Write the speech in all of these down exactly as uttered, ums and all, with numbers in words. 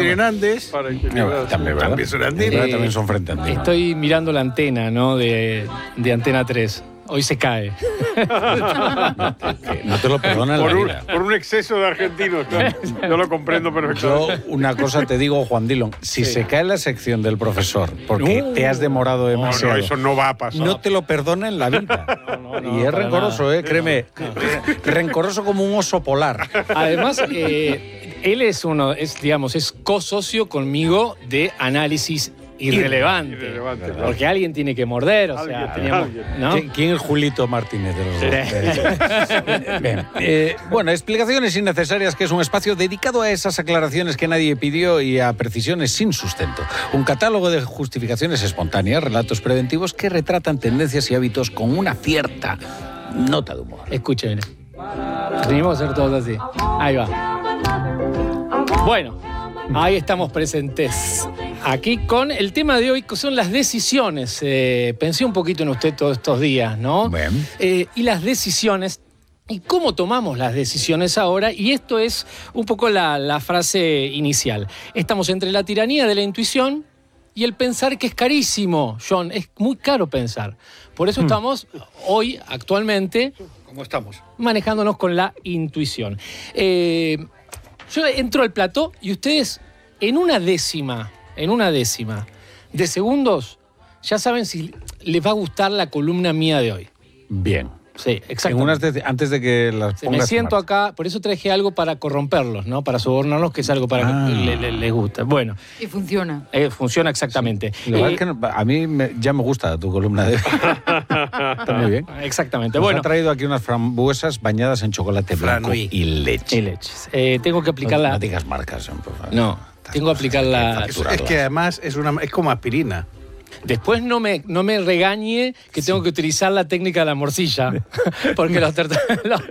Hernández. Para No, también, ¿verdad? También son andinos. Eh, también son frente andinos. Estoy mirando la antena, ¿no? De, de Antena tres. Hoy se cae. No te lo perdonan por, la un, vida. por un exceso de argentinos. Claro. Yo lo comprendo Yo perfectamente. una cosa te digo, Juan Dillon, si Sí. se cae la sección del profesor porque No. te has demorado No, demasiado, no, eso no va a pasar. no te lo perdona en la vida. No, no, y es para rencoroso, nada. ¿eh? Créeme. Rencoroso como un oso polar. Además, eh, él es uno, es, digamos, es co-socio conmigo de análisis irrelevante. Irrelevante, claro. Porque alguien tiene que morder, o sea, Alguien, teníamos, alguien. ¿no? ¿Quién, quién es Julito Martínez de los dos? Bien. Eh, bueno, explicaciones innecesarias, que es un espacio dedicado a esas aclaraciones que nadie pidió y a precisiones sin sustento. Un catálogo de justificaciones espontáneas, relatos preventivos que retratan tendencias y hábitos con una cierta nota de humor. Escuchen, tenemos a hacer todos así. Ahí va. Bueno, ahí estamos presentes. Aquí con el tema de hoy, que son las decisiones. Eh, pensé un poquito en usted todos estos días, ¿no? Bien. Eh, y las decisiones, y cómo tomamos las decisiones ahora, y esto es un poco la, la frase inicial. Estamos entre la tiranía de la intuición y el pensar, que es carísimo, John, es muy caro pensar. Por eso estamos hoy, actualmente, ¿Cómo estamos? manejándonos con la intuición. Eh, yo entro al plató y ustedes en una décima, en una décima de segundos, ya saben si les va a gustar la columna mía de hoy. Bien. Sí, En exactamente. unas de- antes de que las Sí, pongas me en siento marcha. acá, por eso traje algo para corromperlos, ¿no? Para sobornarlos, que es algo para Ah. que le- le- les gusta. Bueno, Y funciona. eh, funciona exactamente. La verdad Eh, es que no- a mí me- ya me gusta tu columna de Está muy bien. Exactamente. Nos Bueno, ha traído aquí unas frambuesas bañadas en chocolate blanco Franui. y leche. y leches. Eh, tengo que No, aplicar la... no digas marcas, por favor. No, tengo que aplicar la... Es, es que además es, una, es como aspirina. Después no me, no me regañe que tengo que utilizar la técnica de la morcilla. Porque los terta- los-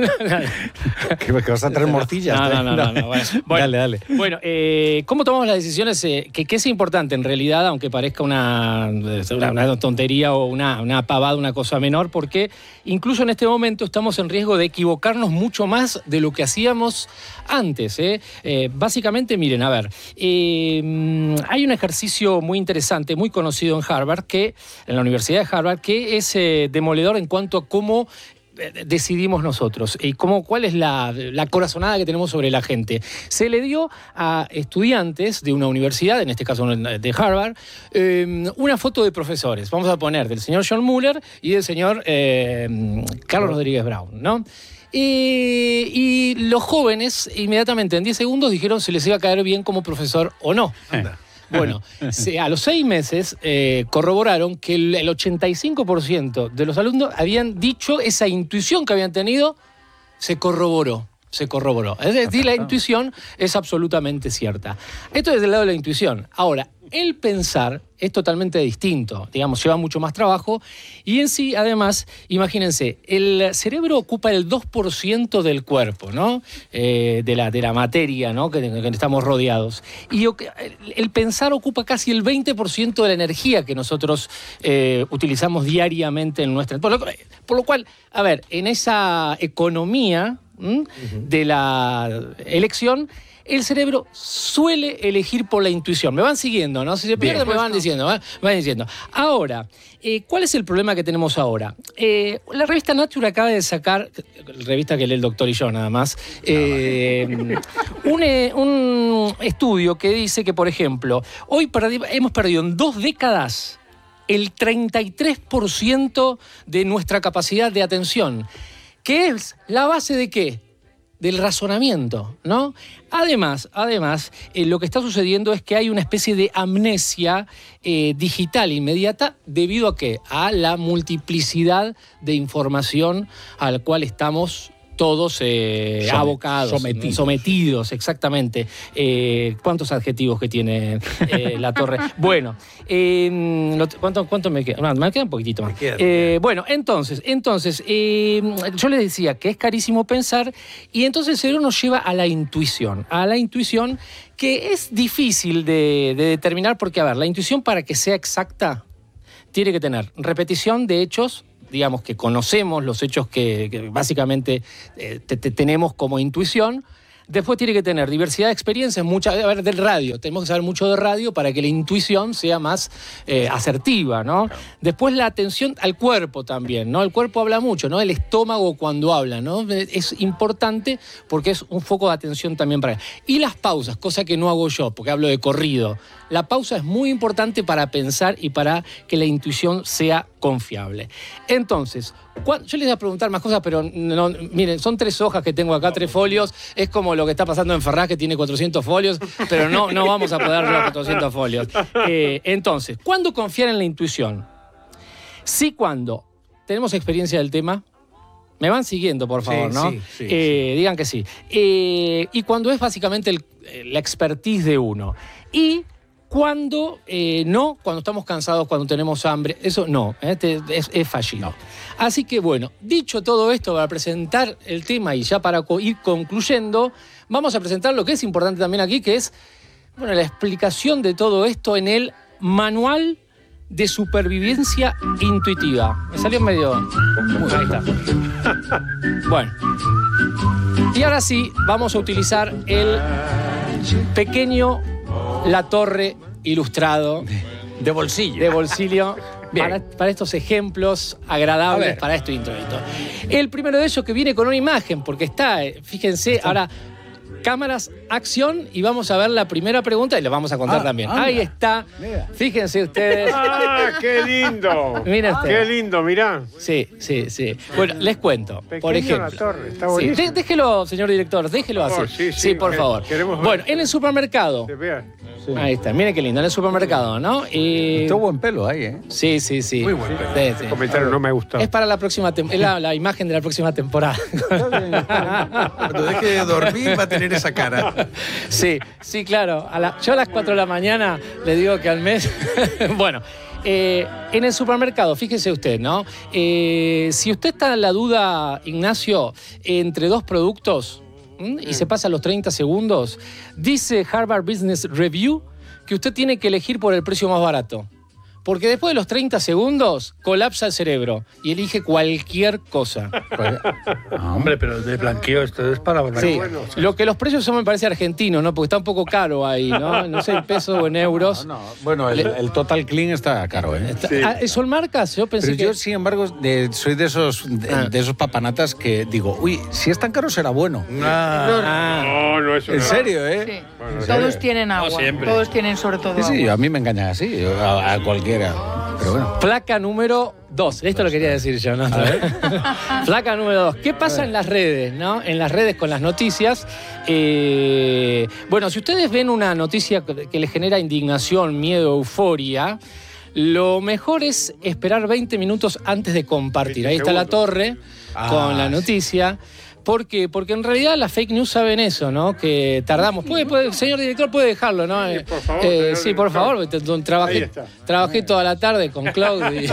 ¿Que, que vas a traer morcillas? No, no, no, no, no, bueno. Bueno, Dale, dale. Bueno, eh, ¿cómo tomamos las decisiones? Eh, que, que es importante en realidad, aunque parezca una, una, una tontería o una, una pavada, una cosa menor, porque incluso en este momento estamos en riesgo de equivocarnos mucho más de lo que hacíamos antes. ¿eh? Eh, básicamente, miren, a ver, eh, hay un ejercicio muy interesante, muy conocido en Harvard, que, en la Universidad de Harvard, que es eh, demoledor en cuanto a cómo eh, decidimos nosotros y cómo, cuál es la, la corazonada que tenemos sobre la gente. Se le dio a estudiantes de una universidad, en este caso de Harvard, eh, una foto de profesores. Vamos a poner del señor John Muller y del señor eh, Carlos Rodríguez Brown, ¿no? Eh, y los jóvenes, inmediatamente, en diez segundos, dijeron si les iba a caer bien como profesor o no. Bueno, se- a los seis meses eh, corroboraron que el, el ochenta y cinco por ciento de los alumnos habían dicho, esa intuición que habían tenido se corroboró. Se corroboró. Es decir, la intuición es absolutamente cierta. Esto es del lado de la intuición. Ahora, el pensar es totalmente distinto. Digamos, lleva mucho más trabajo. Y en sí, además, imagínense, el cerebro ocupa el dos por ciento del cuerpo, ¿no? Eh, de, la, de la materia, ¿no? Que, que estamos rodeados. Y o- el, el pensar ocupa casi el veinte por ciento de la energía que nosotros eh, utilizamos diariamente en nuestra... Por lo, por lo cual, a ver, en esa economía... ¿Mm? de la elección, el cerebro suele elegir por la intuición. Me van siguiendo, ¿no? Si se pierden, me van diciendo, ¿eh? me van diciendo. Ahora, eh, ¿cuál es el problema que tenemos ahora? Eh, la revista Nature acaba de sacar, revista que lee el doctor y yo nada más, eh, un, eh, un estudio que dice que, por ejemplo, hoy perdi- hemos perdido en dos décadas el treinta y tres por ciento de nuestra capacidad de atención. ¿Qué es la base de qué? Del razonamiento, ¿no? Además, además eh, lo que está sucediendo es que hay una especie de amnesia eh, digital inmediata debido a qué? A la multiplicidad de información a la cual estamos todos eh, Some- abocados, sometidos. sometidos, exactamente. Eh, ¿Cuántos adjetivos que tiene eh, la torre? Bueno, eh, lo- ¿cuánto, ¿cuánto me queda? No, me queda un poquitito más. Me queda, Eh, bueno, entonces, entonces eh, yo les decía que es carísimo pensar y entonces el cerebro nos lleva a la intuición, a la intuición que es difícil de, de determinar porque, a ver, la intuición para que sea exacta tiene que tener repetición de hechos, digamos que conocemos los hechos que, que básicamente eh, te- te- tenemos como intuición, Después tiene que tener diversidad de experiencias, mucha, a ver, del radio. Tenemos que saber mucho de radio para que la intuición sea más eh, asertiva, ¿no? Claro. Después la atención al cuerpo también, ¿no? El cuerpo habla mucho, ¿no? El estómago cuando habla, ¿no? Es importante porque es un foco de atención también para él. Y las pausas, cosa que no hago yo, porque hablo de corrido. La pausa es muy importante para pensar y para que la intuición sea confiable. Entonces, yo les voy a preguntar más cosas, pero no, miren, son tres hojas que tengo acá, tres folios. Es como lo que está pasando en Ferraz, que tiene cuatrocientos folios, pero no, no vamos a poder los cuatrocientos folios. Eh, entonces, ¿cuándo confiar en la intuición? Sí, cuando tenemos experiencia del tema. Me van siguiendo, por favor, sí, ¿no? Sí, sí, eh, sí. Digan que sí. Eh, y cuando es básicamente el, la expertise de uno. Y cuando eh, no, cuando estamos cansados, cuando tenemos hambre, eso no, ¿eh? Te, es, es fallido. No. Así que bueno, dicho todo esto, para presentar el tema y ya para co- ir concluyendo, vamos a presentar lo que es importante también aquí, que es bueno, la explicación de todo esto en el Manual de Supervivencia Intuitiva. Me salió medio... Ahí está. Bueno. Y ahora sí, vamos a utilizar el pequeño La Torre ilustrado. De bolsillo. De bolsillo. Para, para estos ejemplos agradables para esto introito. El primero de ellos que viene con una imagen, porque está, fíjense, está. Ahora... Cámaras, acción, y vamos a ver la primera pregunta y les vamos a contar ah, también. Anda. Ahí está. Mira. Fíjense ustedes. ¡Ah, qué lindo! Mira ustedes. Qué lindo, mirá. Sí, sí, sí. Bueno, les cuento. Pequeño por ejemplo. La Torre, está sí. buenísimo. De, déjelo, señor director, déjelo así. Oh, sí, sí, sí, por que, favor. Queremos bueno, ver. En el supermercado. Se vea. Sí. Ahí está, miren qué lindo, en el supermercado, ¿no? Y... Todo buen pelo ahí, ¿eh? Sí, sí, sí. Muy buen pelo. Sí, Este sí. comentario no me ha gustado. Es para la próxima tem- es la, la imagen de la próxima temporada. Cuando deje de dormir va a tener esa cara. Sí, sí, claro. A la, yo a las cuatro de la mañana le digo que al mes... bueno, eh, en el supermercado, fíjese usted, ¿no? Eh, si usted está en la duda, Ignacio, entre dos productos... y se pasa los treinta segundos, dice Harvard Business Review que usted tiene que elegir por el precio más barato. Porque después de los treinta segundos colapsa el cerebro y elige cualquier cosa. Ah, hombre, pero de blanqueo esto es para blanqueo. Sí, bueno, lo que los precios son me parece argentinos, ¿no? Porque está un poco caro ahí, ¿no? No sé, en pesos o en euros. No, no. Bueno, el, el Total Clean está caro, ¿eh? Está, sí. ah, ¿son marcas? Yo pensé Pero que... yo, sin embargo, de, soy de esos, de, Ah. de esos papanatas que digo, uy, si es tan caro será bueno. Ah. No, no es En una- serio, ¿eh? Sí. Bueno, Todos sí. tienen agua. siempre. Todos tienen sobre todo Sí, sí, agua. a mí me engañan así, a, a cualquiera. Pero bueno. Placa número dos. Esto lo quería decir yo, ¿no? Placa número dos. ¿Qué pasa en las redes, no? En las redes con las noticias. Eh, bueno, si ustedes ven una noticia que les genera indignación, miedo, euforia, lo mejor es esperar veinte minutos antes de compartir. Ahí está La Torre Ah, con la sí. noticia. ¿Por qué? Porque en realidad las fake news saben eso, ¿no? Que tardamos. ¿Puede, puede, señor director, puede dejarlo, ¿no? Sí, por favor, Eh, señor sí, por director. favor. Te- te- Ahí Trabajé, está. trabajé toda la tarde con Claudio.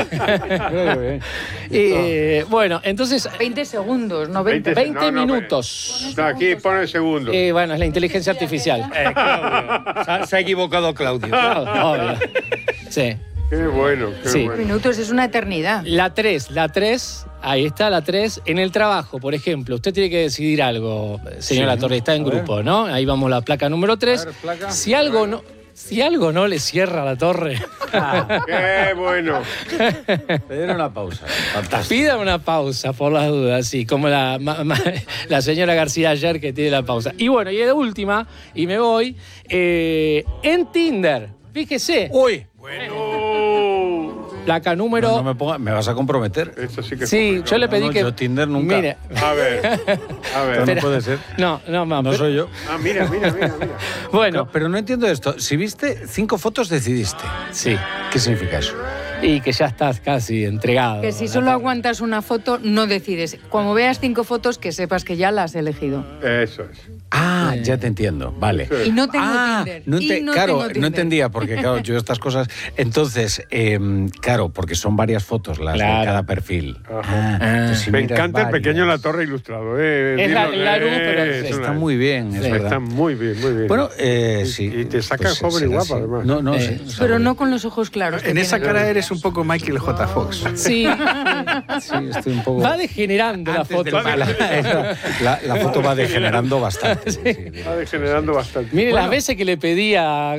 Y, y, bueno, entonces, veinte segundos, no veinte. veinte. veinte No, no, minutos. No, aquí pone el segundo. Eh, bueno, es la inteligencia artificial. Eh, Claudio. Se ha, se ha equivocado Claudio. Obvio. Sí. Qué bueno, qué Sí. bueno. Minutos es una eternidad. La tres, la tres, ahí está la tres. En el trabajo, por ejemplo, usted tiene que decidir algo, señora Sí. Torre, está en A ver. grupo, ¿no? Ahí vamos la placa número tres. A ver, placa. Si algo no, si algo no le cierra a la Torre, Qué bueno. Pedir una pausa. Fantástico. pida una pausa por las dudas, sí, como la, ma- ma- la señora García ayer que tiene la pausa. Y bueno, y de última, y me voy, eh, en Tinder, fíjese, Uy, Oh, placa número... no, no me, ponga- me vas a comprometer. esto sí que es Sí, yo le No, pedí no, que... yo Tinder nunca. Mire, A ver, a Esto ver. Espera. no puede ser. no, no, no, No pero- soy yo. Ah, mira, mira, mira, mira. Bueno, No, pero no entiendo esto. Si viste cinco fotos, decidiste. sí, ¿Qué significa eso? y que ya estás casi entregado. Que si solo aguantas una foto, no decides. Como veas cinco fotos, que sepas que ya la has elegido. Eso es. Ah, ya te entiendo. Vale. Sí. Y no tengo Ah, Tinder. no y ente- no claro, tengo Tinder. no entendía, porque claro, yo estas cosas. Entonces, eh, claro, porque son varias fotos las Claro. de cada perfil. Ajá. Ah, entonces, si Me miras encanta el varias. pequeño La Torre ilustrado. Eh. Es la- Dilo, la luz, eh, pero es Está una- muy bien, es Sí. verdad. Está muy bien, muy bien. Bueno, eh, sí. Y te saca pues, joven y será guapa, así. además. No, no, Eh, sí. o sea, Pero bueno. no con los ojos claros. que En esa tiene. cara eres eres un poco Michael J. Fox. Sí, Sí, estoy un poco... va degenerando la Antes foto. del mal. La, la- la foto va degenerando bastante. sí, sí, Va degenerando bastante. Mire Bueno. las veces que le pedí a